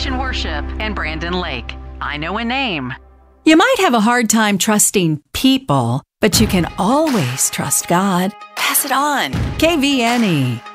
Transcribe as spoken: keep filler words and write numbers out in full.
Restoration Worship and Brandon Lake. I Know a Name. You might have a hard time trusting people, but you can always trust God. Pass it on. K V N E.